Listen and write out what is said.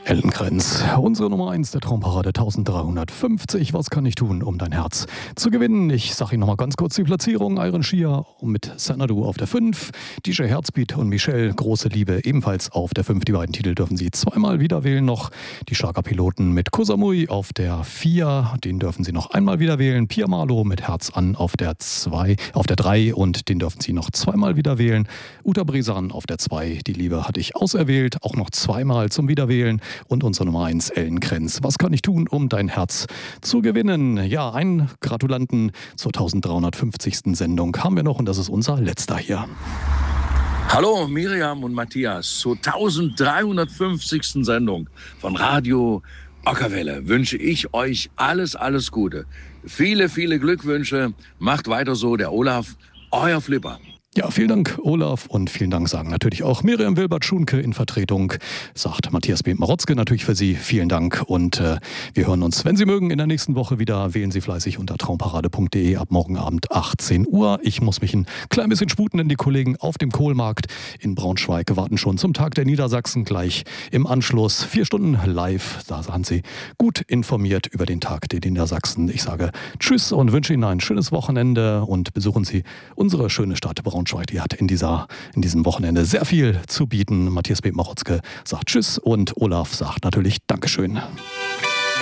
Ellenkrenz, unsere Nummer 1 der Traumparade 1350. Was kann ich tun, um dein Herz zu gewinnen? Ich sage Ihnen nochmal ganz kurz die Platzierung. Iron Shia mit Xanadu auf der 5. DJ Herzbeat und Michelle, Große Liebe, ebenfalls auf der 5. Die beiden Titel dürfen Sie zweimal wieder wählen noch. Die Schlagerpiloten mit Kusamui auf der 4. Den dürfen Sie noch einmal wieder wählen. Pia Malo mit Herz an auf der 3. Und den dürfen Sie noch zweimal wieder wählen. Uta Bresan auf der 2. Die Liebe hatte ich auserwählt. Auch noch zweimal zum Wiederwählen. Und unsere Nummer 1, Ellenkrenz. Was kann ich tun, um dein Herz zu gewinnen? Ja, einen Gratulanten zur 1350. Sendung haben wir noch und das ist unser letzter hier. Hallo Miriam und Matthias, zur 1350. Sendung von Radio Ockerwelle wünsche ich euch alles Gute. Viele Glückwünsche. Macht weiter so, der Olaf, euer Flipper. Ja, vielen Dank, Olaf, und vielen Dank sagen natürlich auch Miriam Wilbert-Schunke in Vertretung, sagt Matthias B. Marotzke natürlich für Sie. Vielen Dank und wir hören uns, wenn Sie mögen, in der nächsten Woche wieder. Wählen Sie fleißig unter traumparade.de ab morgen Abend 18 Uhr. Ich muss mich ein klein bisschen sputen, denn die Kollegen auf dem Kohlmarkt in Braunschweig warten schon zum Tag der Niedersachsen gleich im Anschluss. 4 Stunden live, da sind Sie gut informiert über den Tag der Niedersachsen. Ich sage Tschüss und wünsche Ihnen ein schönes Wochenende und besuchen Sie unsere schöne Stadt Braunschweig. Die hat in diesem Wochenende sehr viel zu bieten. Matthias B. Marotzke sagt Tschüss und Olaf sagt natürlich Dankeschön.